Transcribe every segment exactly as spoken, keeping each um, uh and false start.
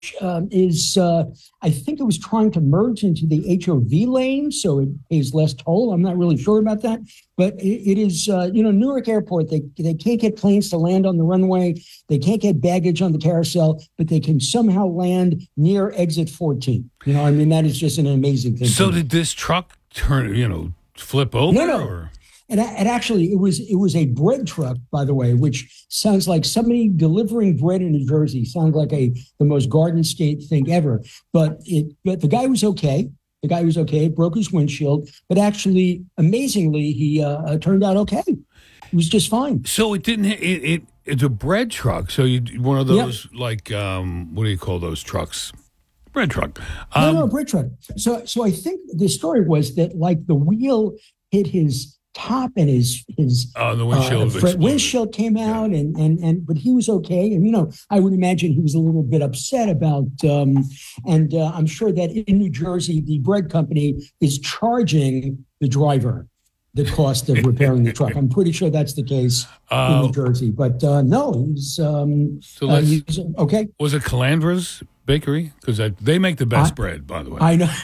um, is, uh, I think it was trying to merge into the H O V lane, so it pays less toll. I'm not really sure about that, but it, it is, uh, you know, Newark Airport, they, they can't get planes to land on the runway. They can't get baggage on the carousel, but they can somehow land near exit fourteen. You know, I mean, that is just an amazing thing. So did this truck turn, you know, flip over? No, no. Or? And, and actually, it was it was a bread truck, by the way, which sounds like somebody delivering bread in New Jersey. Sounds like a the most Garden State thing ever. But it but the guy was okay. The guy was okay. Broke his windshield, but actually, amazingly, he uh, turned out okay. He was just fine. So it didn't. It, it it's a bread truck. So you one of those yep. like um, what do you call those trucks? Bread truck. Um, no, no, bread truck. So so I think the story was that like the wheel hit his top and his his uh, the windshield, uh, windshield came out yeah. and and and but he was okay. And you know, I would imagine he was a little bit upset about um and uh, I'm sure that in New Jersey the bread company is charging the driver the cost of repairing the truck. I'm pretty sure that's the case uh, in New Jersey. But uh, no, he's um so uh, he's, okay. Was it Calandra's Bakery? Because they make the best I, bread, by the way. I know.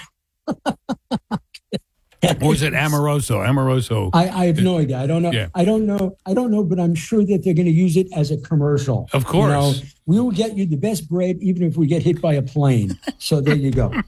Or is it Amoroso? Amoroso. I, I have no idea. I don't know. Yeah. I don't know. I don't know, but I'm sure that they're going to use it as a commercial. Of course. You know, we will get you the best bread even if we get hit by a plane. So there you go.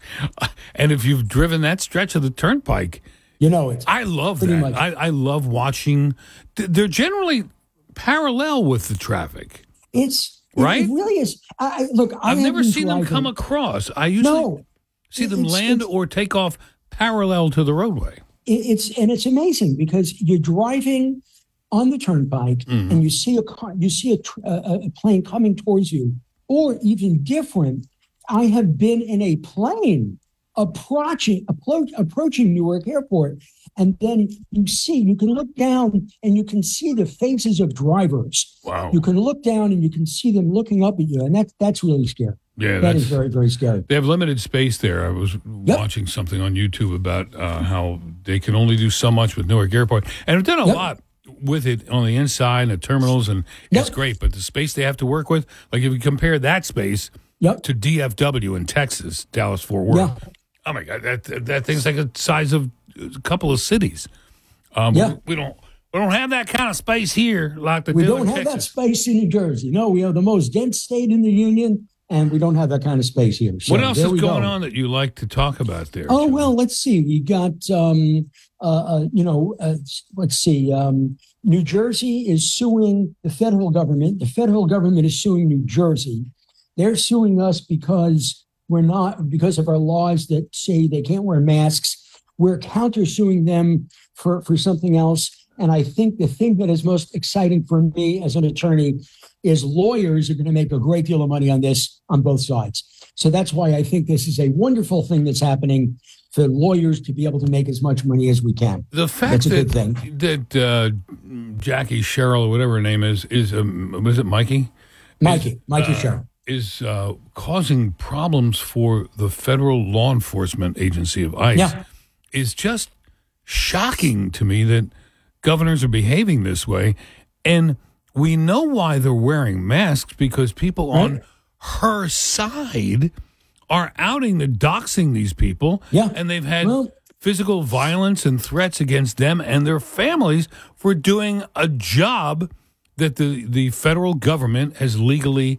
And if you've driven that stretch of the turnpike, you know it. I love that. I, I love watching. They're generally parallel with the traffic. It's right. It really is. I, look, I've never seen driving. them come across. I usually no, see them it's, land it's, or take off parallel to the roadway. It's and it's amazing because you're driving on the turnpike mm-hmm. and you see a car, you see a, a, a plane coming towards you, or even different. I have been in a plane approaching approach, approaching Newark Airport, and then you see you can look down and you can see the faces of drivers. Wow! You can look down and you can see them looking up at you, and that's that's really scary. Yeah, that is very, very scary. They have limited space there. I was yep. watching something on YouTube about uh, how they can only do so much with Newark Airport. And they've done a yep. lot with it on the inside and the terminals, and yep. it's great. But the space they have to work with, like if you compare that space yep. to D F W in Texas, Dallas-Fort Worth, yeah. oh, my God, that that thing's like the size of a couple of cities. Um, yeah. We don't we don't have that kind of space here like the We do don't in have Texas. that space in New Jersey. No, we are the most dense state in the union. And we don't have that kind of space here. So what else is going go. on that you like to talk about there? Oh, John? well, let's see. We got, um, uh, uh, you know, uh, let's see. Um, New Jersey is suing the federal government. The federal government is suing New Jersey. They're suing us because we're not, because of our laws that say they can't wear masks. We're countersuing them for, for something else. And I think the thing that is most exciting for me as an attorney is lawyers are going to make a great deal of money on this on both sides. So that's why I think this is a wonderful thing that's happening for lawyers to be able to make as much money as we can. The fact that's a that, good thing. that uh, Jackie Sherrill, or whatever her name is, is um, was it Mikey? Mikey, is, Mikey uh, Sherrill. Is uh, causing problems for the federal law enforcement agency of ICE. Yeah. Is just shocking to me that governors are behaving this way. And we know why they're wearing masks, because people right. on her side are outing the doxing these people. Yeah. And they've had well, physical violence and threats against them and their families for doing a job that the, the federal government has legally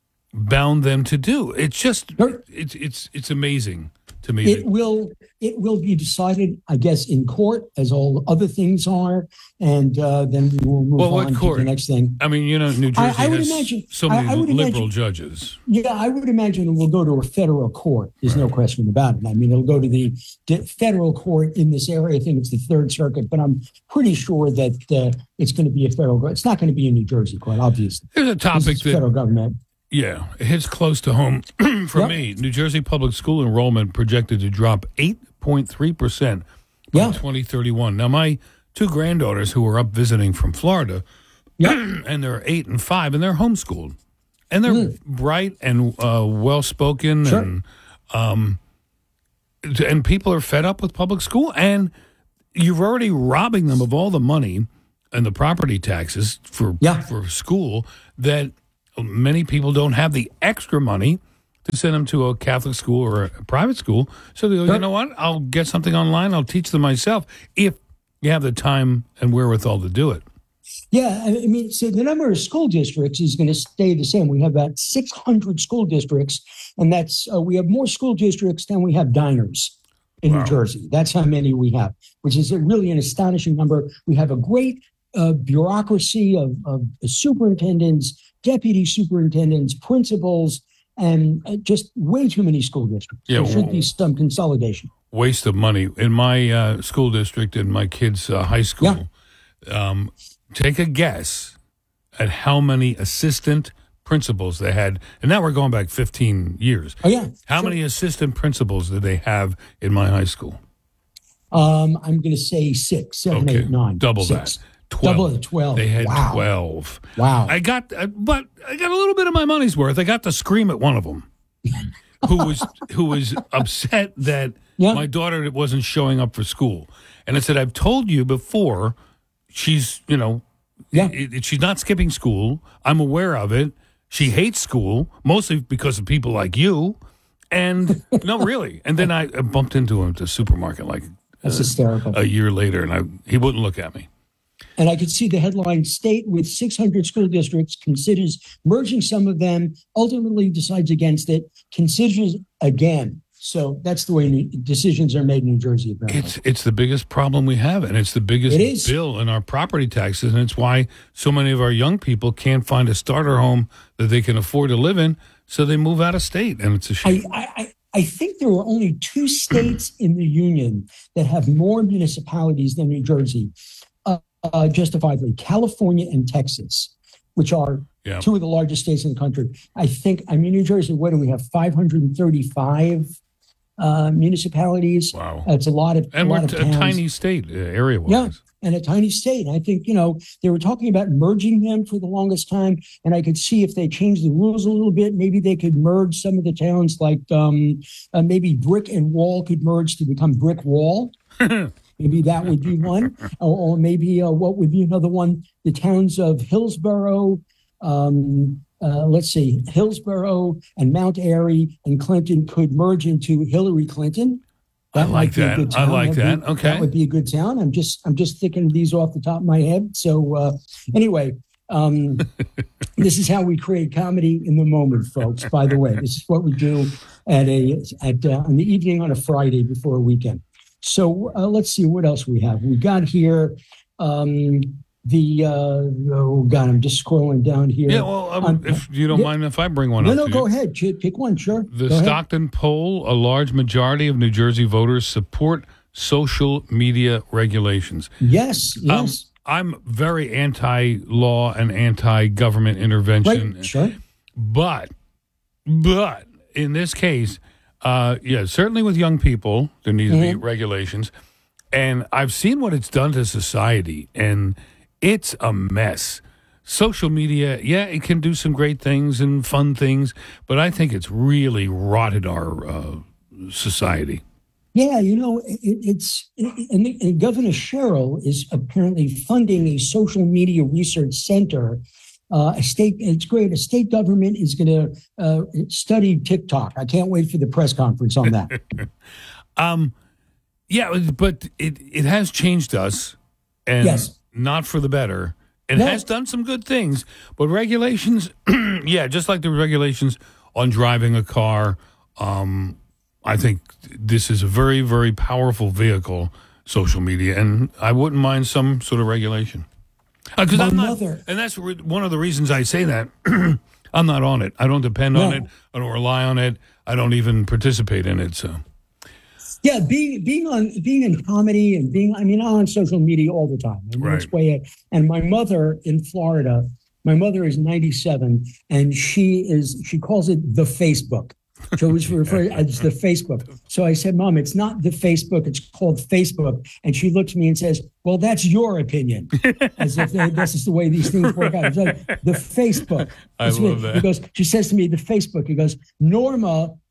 bound them to do. It's just it's it's it's amazing to me. It will it will be decided, I guess, in court, as all other things are, and uh, then we will move well, on court? to the next thing. I mean, you know, New Jersey I, I would has imagine, so many I, I would liberal imagine, judges. Yeah, I would imagine it will go to a federal court. There's right. no question about it. I mean, it'll go to the federal court in this area. I think it's the Third Circuit, but I'm pretty sure that uh, it's going to be a federal court. It's not going to be a New Jersey court, obviously. There's a topic that federal government. Yeah, it hits close to home for yep. me. New Jersey public school enrollment projected to drop eight point three percent by yeah. twenty thirty-one. Now, my two granddaughters who are up visiting from Florida, yep. and they're eight and five, and they're homeschooled. And they're mm. bright and uh, well-spoken, sure. and um, and people are fed up with public school. And you're already robbing them of all the money and the property taxes for yeah. for school that many people don't have the extra money to send them to a Catholic school or a private school. So they go, Sure. you know what? I'll get something online. I'll teach them myself if you have the time and wherewithal to do it. Yeah, I I mean, so the number of school districts is going to stay the same. We have about six hundred school districts, and that's uh, we have more school districts than we have diners in Wow. New Jersey. That's how many we have, which is a really an astonishing number. We have a great uh, bureaucracy of, of superintendents, deputy superintendents, principals, and uh, just way too many school districts. Yeah, there should well- be some consolidation. Waste of money. In my uh, school district, in my kids' uh, high school, um, take a guess at how many assistant principals they had. And now we're going back fifteen years. Oh, yeah. How sure. many assistant principals did they have in my high school? Um, I'm going to say six, seven, Okay, eight, nine. double six. that. twelve. Double the twelve. They had Wow. twelve. Wow. I got, uh, but I got a little bit of my money's worth. I got to scream at one of them, who was who was upset that Yeah. my daughter wasn't showing up for school, and I said, "I've told you before. She's, you know, Yeah. it, it- she's not skipping school. I'm aware of it. She hates school mostly because of people like you." And no, really. And then I I bumped into him at the supermarket like That's hysterical. a year later, and I he wouldn't look at me. And I could see the headline: state with six hundred school districts considers merging some of them, ultimately decides against it, considers again. So that's the way New- decisions are made in New Jersey. Apparently. It's it's the biggest problem we have, and it's the biggest It is. bill in our property taxes, and it's why so many of our young people can't find a starter home that they can afford to live in, so they move out of state, and it's a shame. I, I, I I think there are only two states in the union that have more municipalities than New Jersey, uh, uh, justifiably, California and Texas, which are Yeah. two of the largest states in the country. I think, I mean, New Jersey, what do we have? five hundred thirty-five uh, municipalities. Wow. That's a lot of, And a we're lot of t- a towns. tiny state uh, area-wise. Yeah. And a tiny state. I think, you know, they were talking about merging them for the longest time. And I could see if they changed the rules a little bit, maybe they could merge some of the towns like um, uh, maybe Brick and Wall could merge to become Brick Wall. Maybe that would be one. Or, or maybe uh, what would be another one? The towns of Hillsborough, um, uh, let's see, Hillsborough and Mount Airy and Clinton could merge into Hillary Clinton. I might like be a that. good I town. like That'd that. be- Okay. That would be a good town. I'm just I'm just thinking of these off the top of my head. So uh, anyway, um, this is how we create comedy in the moment, folks. By the way, this is what we do at a at uh, on the evening on a Friday before a weekend. So uh, let's see what else we have. We got here um, the uh, oh god, I'm just scrolling down here. Yeah, well, um, Um, if you don't yeah. mind if I bring one no, up no, to go you. ahead. Ch- Pick one, sure. The Go ahead. Stockton poll, a large majority of New Jersey voters support social media regulations. Yes, Um, yes. I'm very anti-law and anti-government intervention, Right, sure. but but in this case, uh, yeah, certainly with young people, there need to be Mm-hmm. regulations, and I've seen what it's done to society, and it's a mess. Social media, yeah, it can do some great things and fun things, but I think it's really rotted our uh, society. Yeah, you know, it, it's and, and Governor Sherrill is apparently funding a social media research center. Uh, a state, it's great. A state government is going to uh, study TikTok. I can't wait for the press conference on that. Um, yeah, but it, it has changed us, and Yes. not for the better. It No. has done some good things, but regulations, yeah, just like the regulations on driving a car, um, I think this is a very, very powerful vehicle, social media, and I wouldn't mind some sort of regulation. Because My I'm not, mother- and that's re- one of the reasons I say that. I'm not on it. I don't depend on No. it. I don't rely on it. I don't even participate in it. So, Yeah, being being on being in comedy and being I mean I'm on social media all the time. I mean, Right. it's way and my mother in Florida, my mother is ninety-seven and she is she calls it the Facebook. So it's referred as the Facebook. So I said, Mom, it's not the Facebook, it's called Facebook. And she looks at me and says, well, that's your opinion. As if they, this is the way these things work out. It's like, the Facebook. I It's love me. that. He goes, she says to me, the Facebook. He goes, Norma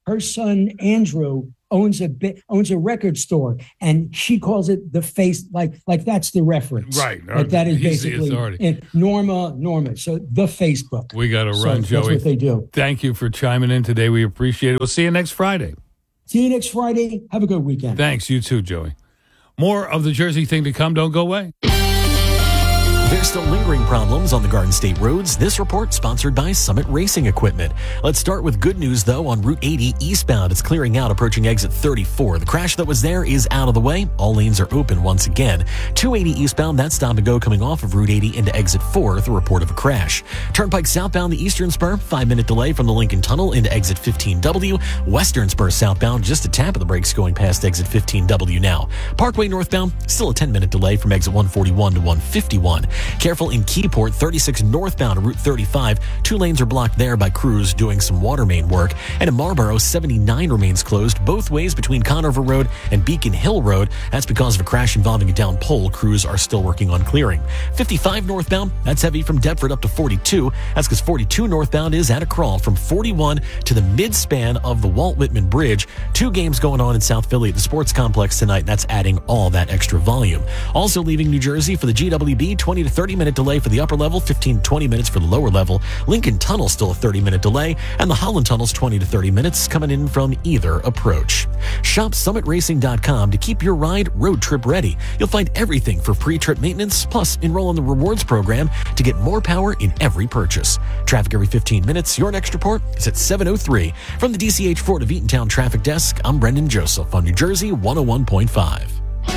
her son Andrew owns a bit, owns a record store, and she calls it the face, like like that's the reference, right? Like that is He's the basically authority. it, Norma, Norma. So the Facebook. We got to So run, that's Joey. what they do. Thank you for chiming in today. We appreciate it. We'll see you next Friday. See you next Friday. Have a good weekend. Thanks. You too, Joey. More of the Jersey thing to come. Don't go away. There's still lingering problems on the Garden State roads. This report sponsored by Summit Racing Equipment. Let's start with good news, though. On Route eighty eastbound, it's clearing out approaching exit thirty-four. The crash that was there is out of the way. All lanes are open once again. two eighty eastbound, that's stop and go coming off of Route eighty into exit four with a report of a crash. Turnpike southbound, the eastern spur, five-minute delay from the Lincoln Tunnel into exit fifteen W. Western spur southbound, just a tap of the brakes going past exit fifteen W now. Parkway northbound, still a ten-minute delay from exit one forty-one to one fifty-one. Careful in Keyport, thirty-six northbound to Route thirty-five. Two lanes are blocked there by crews doing some water main work. And in Marlboro, seventy-nine remains closed both ways between Conover Road and Beacon Hill Road. That's because of a crash involving a downed pole. Crews are still working on clearing. fifty-five northbound, that's heavy from Deptford up to forty-two. That's because forty-two northbound is at a crawl from forty-one to the mid-span of the Walt Whitman Bridge. Two games going on in South Philly at the sports complex tonight. That's adding all that extra volume. Also leaving New Jersey for the G W B, twenty to thirty minute delay for the upper level, fifteen to twenty minutes for the lower level. Lincoln Tunnel still a thirty minute delay, and the Holland Tunnel's twenty to thirty minutes coming in from either approach. Shop summit racing dot com to keep your ride road trip ready. You'll find everything for pre-trip maintenance, plus enroll in the rewards program to get more power in every purchase. Traffic every fifteen minutes. Your next report is at seven oh three. From the D C H Ford of Eatontown Traffic Desk, I'm Brendan Joseph on New Jersey one oh one point five.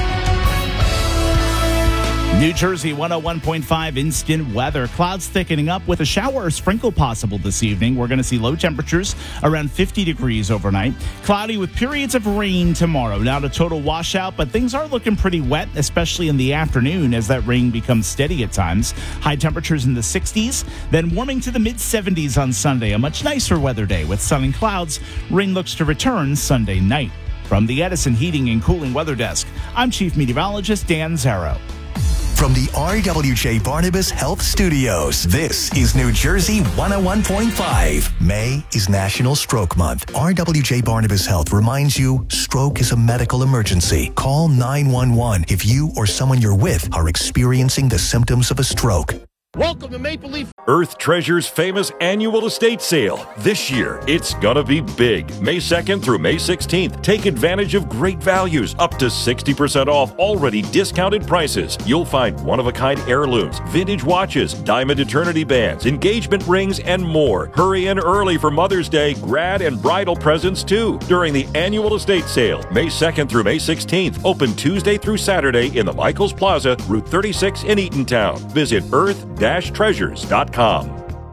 New Jersey one oh one point five instant weather. Clouds thickening up with a shower or sprinkle possible this evening. We're going to see low temperatures around fifty degrees overnight. Cloudy with periods of rain tomorrow. Not a total washout, but things are looking pretty wet, especially in the afternoon as that rain becomes steady at times. High temperatures in the sixties, then warming to the mid seventies on Sunday. A much nicer weather day with sun and clouds. Rain looks to return Sunday night. From the Edison Heating and Cooling Weather Desk, I'm Chief Meteorologist Dan Zarrow. From the R W J Barnabas Health Studios, this is New Jersey one oh one point five. May is National Stroke Month. R W J Barnabas Health reminds you, stroke is a medical emergency. Call nine one one if you or someone you're with are experiencing the symptoms of a stroke. Welcome to Maple Leaf. Earth Treasure's famous annual estate sale. This year, it's gonna be big. May second through May sixteenth. Take advantage of great values, up to sixty percent off already discounted prices. You'll find one-of-a-kind heirlooms, vintage watches, diamond eternity bands, engagement rings, and more. Hurry in early for Mother's Day, grad and bridal presents too. During the annual estate sale, May second through May sixteenth. Open Tuesday through Saturday in the Michaels Plaza, Route thirty-six in Eatontown. Visit earth treasures dot com.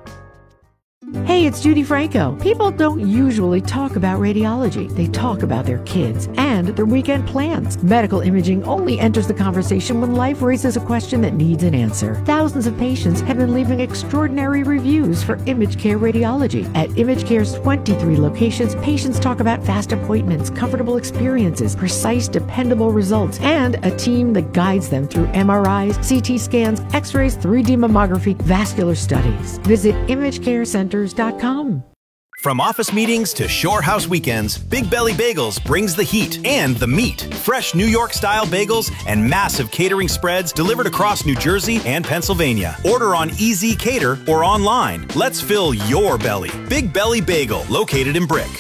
Hey, it's Judy Franco. People don't usually talk about radiology. They talk about their kids and their weekend plans. Medical imaging only enters the conversation when life raises a question that needs an answer. Thousands of patients have been leaving extraordinary reviews for ImageCare Radiology. At ImageCare's twenty-three locations, patients talk about fast appointments, comfortable experiences, precise, dependable results, and a team that guides them through M R Is, C T scans, X-rays, three D mammography, vascular studies. Visit image care centers dot com. From office meetings to shore house weekends, Big Belly Bagels brings the heat and the meat. Fresh New York-style bagels and massive catering spreads delivered across New Jersey and Pennsylvania. Order on E Z Cater or online. Let's fill your belly. Big Belly Bagel, located in Brick.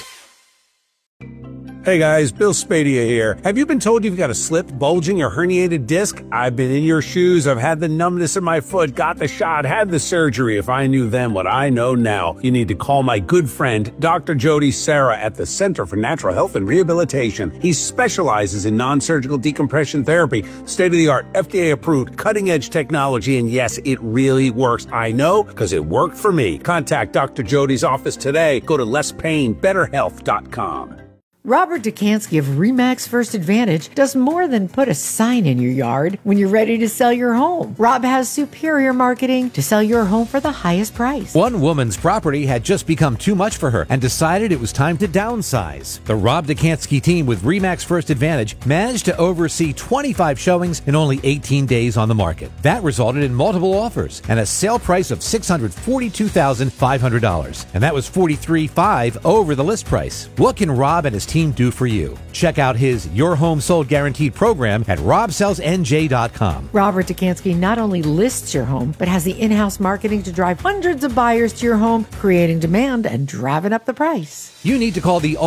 Hey guys, Bill Spadia here. Have you been told you've got a slipped, bulging, or herniated disc? I've been in your shoes. I've had the numbness in my foot, got the shot, had the surgery. If I knew then what I know now, you need to call my good friend, Doctor Jody Serra at the Center for Natural Health and Rehabilitation. He specializes in non-surgical decompression therapy, state-of-the-art, F D A-approved, cutting-edge technology, and yes, it really works. I know, because it worked for me. Contact Doctor Jody's office today. Go to less pain better health dot com. Robert Dukansky of RE/MAX First Advantage does more than put a sign in your yard when you're ready to sell your home. Rob has superior marketing to sell your home for the highest price. One woman's property had just become too much for her and decided it was time to downsize. The Rob Dukansky team with RE/MAX First Advantage managed to oversee twenty-five showings in only eighteen days on the market. That resulted in multiple offers and a sale price of six hundred forty-two thousand five hundred dollars. And that was forty-three thousand five hundred dollars over the list price. What can Rob and his team do for you? Check out his Your Home Sold Guaranteed program at rob sells n j dot com. Robert Dukansky not only lists your home, but has the in-house marketing to drive hundreds of buyers to your home, creating demand and driving up the price. You need to call the